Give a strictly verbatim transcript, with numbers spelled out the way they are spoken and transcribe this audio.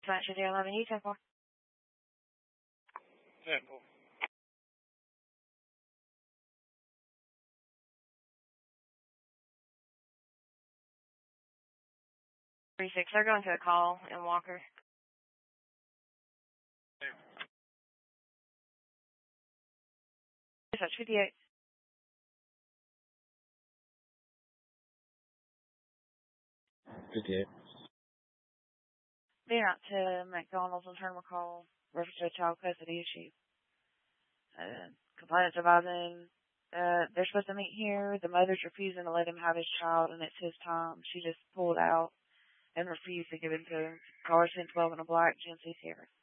Flat City eleven, you ten four. ten four. three six, they're going to a call in Walker. Dispatch fifty-eight. fifty-eight. Being out to McDonald's and turn a call, reference to a child custody issue. Uh, complainants advising uh, they're supposed to meet here. The mother's refusing to let him have his child, and it's his time. She just pulled out and refused to give him to her. Caller ten twelve in a black G M C Sierra.